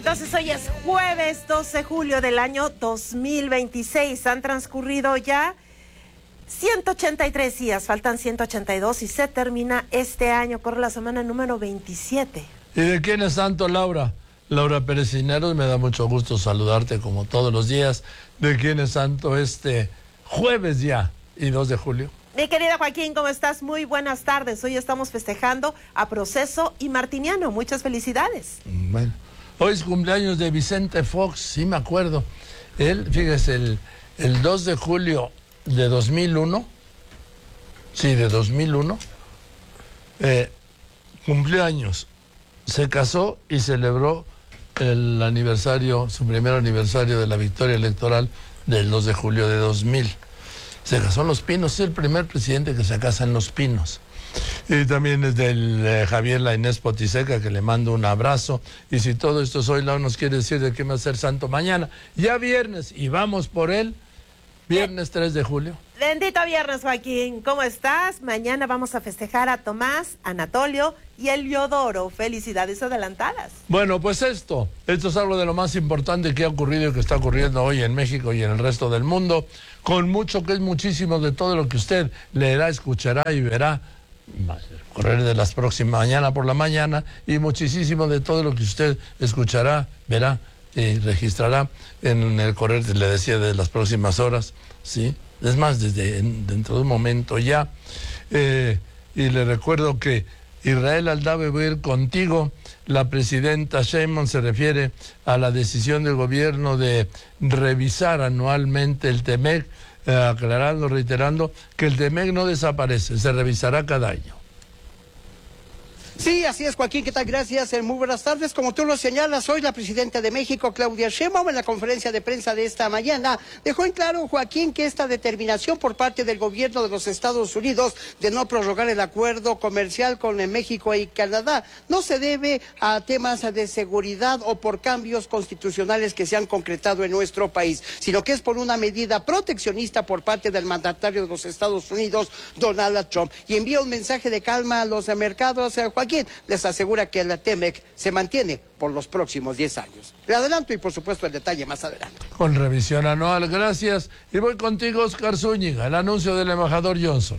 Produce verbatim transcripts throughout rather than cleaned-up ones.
Entonces hoy es jueves doce de julio del año dos mil veintiséis. Han transcurrido ya ciento ochenta y tres días, faltan ciento ochenta y dos y se termina este año. Corre la semana número veintisiete. ¿Y de quién es santo, Laura? Laura Pérez Cisneros, me da mucho gusto saludarte como todos los días. ¿De quién es santo este jueves ya y dos de julio? Mi querido Joaquín, ¿cómo estás? Muy buenas tardes. Hoy estamos festejando a Proceso y Martiniano. Muchas felicidades. Bueno, hoy es cumpleaños de Vicente Fox, sí me acuerdo. Él, fíjese, el, el dos de julio de dos mil uno, sí, de dos mil uno, eh, cumplió años. Se casó y celebró el aniversario, su primer aniversario de la victoria electoral del dos de julio de dos mil. Se casó en Los Pinos, es el primer presidente que se casa en Los Pinos. Y también es del eh, Javier La Inés Potiseca, que le mando un abrazo. Y si todo esto es hoy, Lau nos quiere decir de qué va a ser santo mañana. Ya viernes, y vamos por él, viernes tres de julio. Bendito viernes, Joaquín. ¿Cómo estás? Mañana vamos a festejar a Tomás, Anatolio y Eliodoro. Felicidades adelantadas. Bueno, pues esto, esto es algo de lo más importante que ha ocurrido y que está ocurriendo hoy en México y en el resto del mundo, con mucho que es muchísimo de todo lo que usted leerá, escuchará y verá, correr de las próximas, mañana por la mañana, y muchísimo de todo lo que usted escuchará, verá y registrará en el correr, le decía, de las próximas horas, ¿sí? Es más, desde en, dentro de un momento ya. Eh, y le recuerdo que Israel Aldave, voy a ir contigo. La presidenta Sheinbaum se refiere a la decisión del gobierno de revisar anualmente el TEMEC, eh, aclarando, reiterando que el TEMEC no desaparece, se revisará cada año. Sí, así es, Joaquín, ¿qué tal? Gracias, eh, muy buenas tardes. Como tú lo señalas, hoy la presidenta de México, Claudia Sheinbaum, en la conferencia de prensa de esta mañana, dejó en claro, Joaquín, que esta determinación por parte del gobierno de los Estados Unidos de no prorrogar el acuerdo comercial con México y Canadá no se debe a temas de seguridad o por cambios constitucionales que se han concretado en nuestro país, sino que es por una medida proteccionista por parte del mandatario de los Estados Unidos, Donald Trump, y envía un mensaje de calma a los mercados, eh, Joaquín. Les asegura que el TEMEC se mantiene por los próximos diez años. Le adelanto y por supuesto el detalle más adelante. Con revisión anual, gracias. Y voy contigo, Oscar Zúñiga, el anuncio del embajador Johnson.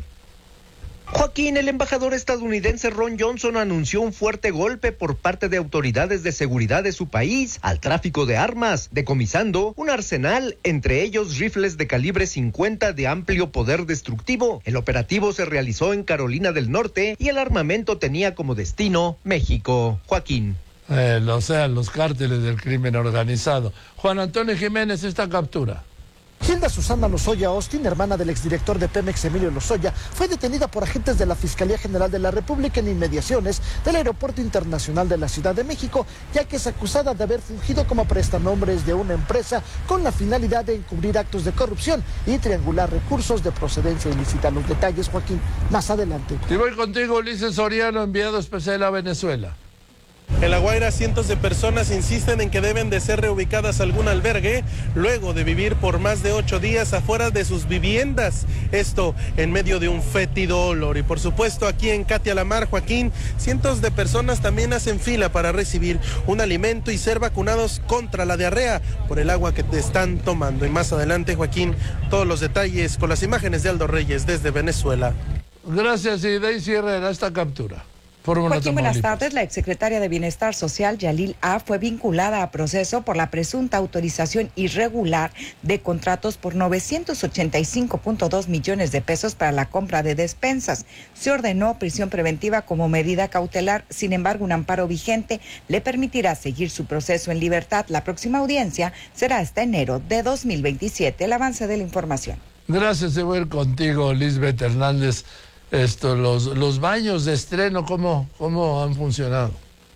Joaquín, el embajador estadounidense Ron Johnson anunció un fuerte golpe por parte de autoridades de seguridad de su país al tráfico de armas, decomisando un arsenal, entre ellos rifles de calibre cincuenta de amplio poder destructivo. El operativo se realizó en Carolina del Norte y el armamento tenía como destino México. Joaquín. Eh, o sea, los cárteles del crimen organizado. Juan Antonio Jiménez, esta captura. Hilda Susana Lozoya Austin, hermana del exdirector de Pemex, Emilio Lozoya, fue detenida por agentes de la Fiscalía General de la República en inmediaciones del Aeropuerto Internacional de la Ciudad de México, ya que es acusada de haber fungido como prestanombres de una empresa con la finalidad de encubrir actos de corrupción y triangular recursos de procedencia ilícita. Los detalles, Joaquín, más adelante. Y voy contigo, Ulises Soriano, enviado especial a Venezuela. En La Guaira, cientos de personas insisten en que deben de ser reubicadas a algún albergue luego de vivir por más de ocho días afuera de sus viviendas. Esto en medio de un fétido olor. Y por supuesto, aquí en Katia La Mar, Joaquín, cientos de personas también hacen fila para recibir un alimento y ser vacunados contra la diarrea por el agua que te están tomando. Y más adelante, Joaquín, todos los detalles con las imágenes de Aldo Reyes desde Venezuela. Gracias, y Daisy Herrera, esta captura. Joaquín, buenas tardes. La exsecretaria de Bienestar Social, Yalil A., fue vinculada a proceso por la presunta autorización irregular de contratos por novecientos ochenta y cinco punto dos millones de pesos para la compra de despensas. Se ordenó prisión preventiva como medida cautelar. Sin embargo, un amparo vigente le permitirá seguir su proceso en libertad. La próxima audiencia será hasta enero de dos mil veintisiete. El avance de la información. Gracias, de ver contigo, Lisbeth Hernández. Esto, los, los baños de estreno, ¿cómo, cómo han funcionado?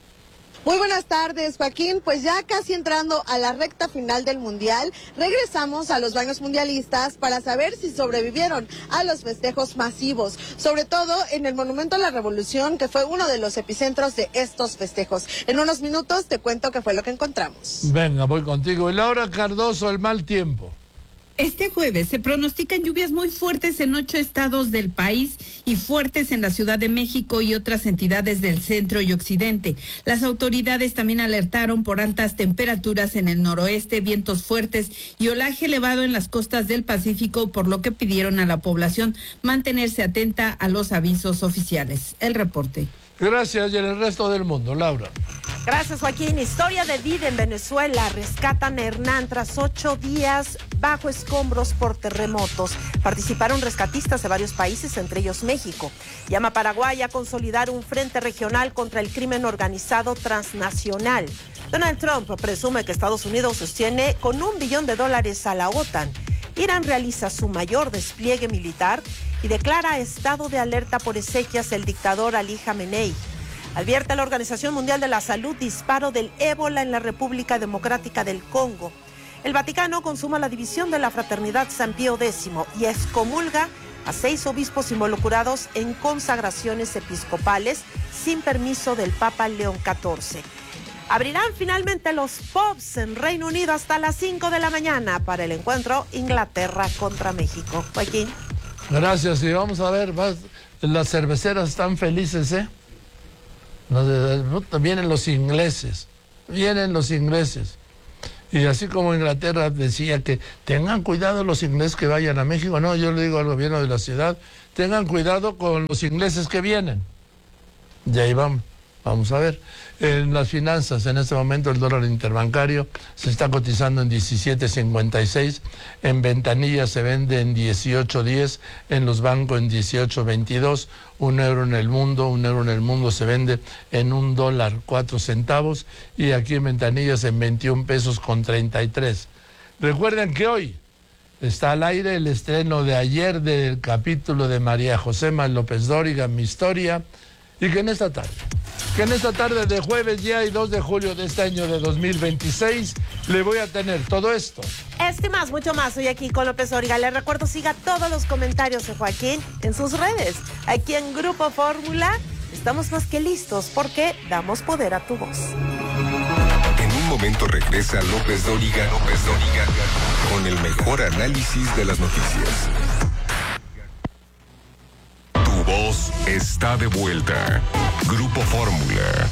Muy buenas tardes, Joaquín. Pues ya casi entrando a la recta final del Mundial, regresamos a los baños mundialistas para saber si sobrevivieron a los festejos masivos, sobre todo en el Monumento a la Revolución, que fue uno de los epicentros de estos festejos. En unos minutos te cuento qué fue lo que encontramos. Venga, voy contigo. Y Laura Cardoso, el mal tiempo. Este jueves se pronostican lluvias muy fuertes en ocho estados del país y fuertes en la Ciudad de México y otras entidades del centro y occidente. Las autoridades también alertaron por altas temperaturas en el noroeste, vientos fuertes y olaje elevado en las costas del Pacífico, por lo que pidieron a la población mantenerse atenta a los avisos oficiales. El reporte. Gracias, y en el resto del mundo, Laura. Gracias, Joaquín. Historia de vida en Venezuela. Rescatan a Hernán tras ocho días bajo escombros por terremotos. Participaron rescatistas de varios países, entre ellos México. Llama a Paraguay a consolidar un frente regional contra el crimen organizado transnacional. Donald Trump presume que Estados Unidos sostiene con un billón de dólares a la OTAN. Irán realiza su mayor despliegue militar y declara estado de alerta por exequias el dictador Ali Jamenei. Advierte a la Organización Mundial de la Salud disparo del ébola en la República Democrática del Congo. El Vaticano consuma la división de la Fraternidad San Pío décimo y excomulga a seis obispos involucrados en consagraciones episcopales sin permiso del Papa León catorce. Abrirán finalmente los pubs en Reino Unido hasta las cinco de la mañana para el encuentro Inglaterra contra México. Joaquín. Gracias, y vamos a ver, va, las cerveceras están felices, ¿eh? Vienen los ingleses, vienen los ingleses. Y así como Inglaterra decía que tengan cuidado los ingleses que vayan a México, no, yo le digo al gobierno de la ciudad, tengan cuidado con los ingleses que vienen. Y ahí vamos, vamos a ver. En las finanzas, en este momento el dólar interbancario se está cotizando en diecisiete cincuenta y seis, en ventanillas se vende en dieciocho diez, en los bancos en dieciocho veintidós, un euro en el mundo, un euro en el mundo se vende en un dólar cuatro centavos y aquí en ventanillas en veintiún pesos con treinta y tres. Recuerden que hoy está al aire el estreno de ayer del capítulo de María Josema López Dóriga, Mi Historia, y que en esta tarde, que en esta tarde de jueves ya y dos de julio de este año de dos mil veintiséis, le voy a tener todo esto. Este más, mucho más, hoy aquí con López Dóriga. Les recuerdo, siga todos los comentarios de Joaquín en sus redes. Aquí en Grupo Fórmula estamos más que listos porque damos poder a tu voz. En un momento regresa López Dóriga, López Dóriga, con el mejor análisis de las noticias. Tu voz está de vuelta. Grupo Fórmula.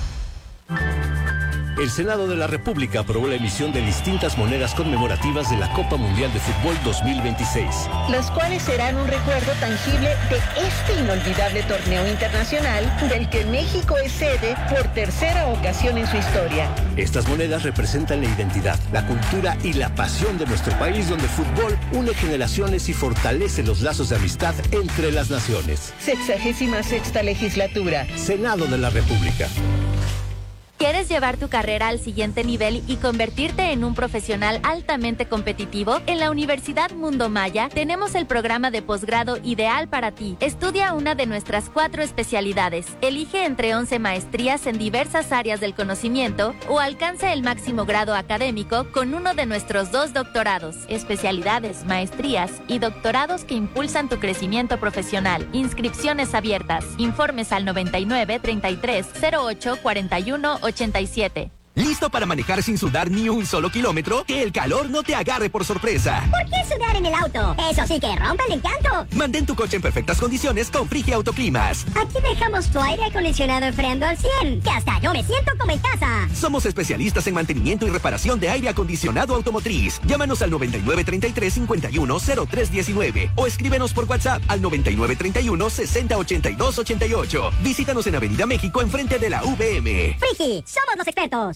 El Senado de la República aprobó la emisión de distintas monedas conmemorativas de la Copa Mundial de Fútbol dos mil veintiséis. Las cuales serán un recuerdo tangible de este inolvidable torneo internacional del que México es sede por tercera ocasión en su historia. Estas monedas representan la identidad, la cultura y la pasión de nuestro país, donde el fútbol une generaciones y fortalece los lazos de amistad entre las naciones. Sexagésima sexta legislatura. Senado de la República. ¿Quieres llevar tu carrera al siguiente nivel y convertirte en un profesional altamente competitivo? En la Universidad Mundo Maya tenemos el programa de posgrado ideal para ti. Estudia una de nuestras cuatro especialidades. Elige entre once maestrías en diversas áreas del conocimiento o alcanza el máximo grado académico con uno de nuestros dos doctorados. Especialidades, maestrías y doctorados que impulsan tu crecimiento profesional. Inscripciones abiertas. Informes al noventa y nueve, treinta y tres, cero ocho, cuarenta y uno, ochenta y siete. ¿Listo para manejar sin sudar ni un solo kilómetro? Que el calor no te agarre por sorpresa. ¿Por qué sudar en el auto? Eso sí que rompe el encanto. Mantén tu coche en perfectas condiciones con Frigia Autoclimas. Aquí dejamos tu aire acondicionado enfriando al cien, que hasta yo me siento como en casa. Somos especialistas en mantenimiento y reparación de aire acondicionado automotriz. Llámanos al noventa y nueve, treinta y tres, cincuenta y uno, cero tres diecinueve o escríbenos por WhatsApp al noventa y nueve, treinta y uno, sesenta, ochenta y dos, ochenta y ocho. Visítanos en Avenida México, enfrente de la U V M. Frigi, somos los expertos.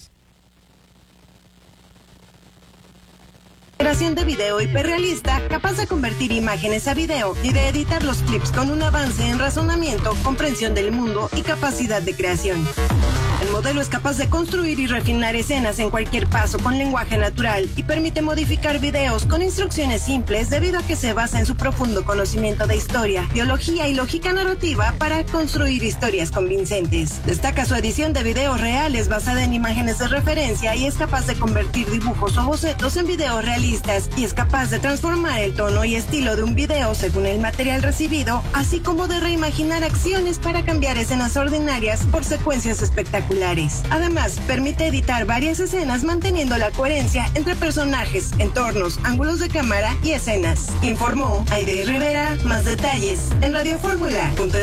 Creación de video hiperrealista capaz de convertir imágenes a video y de editar los clips con un avance en razonamiento, comprensión del mundo y capacidad de creación. El modelo es capaz de construir y refinar escenas en cualquier paso con lenguaje natural y permite modificar videos con instrucciones simples debido a que se basa en su profundo conocimiento de historia, biología y lógica narrativa para construir historias convincentes. Destaca su edición de videos reales basada en imágenes de referencia y es capaz de convertir dibujos o bocetos en videos realistas y es capaz de transformar el tono y estilo de un video según el material recibido, así como de reimaginar acciones para cambiar escenas ordinarias por secuencias espectaculares. similares. Además, permite editar varias escenas manteniendo la coherencia entre personajes, entornos, ángulos de cámara y escenas. Informó Aide Rivera. Más detalles en Radio Fórmula.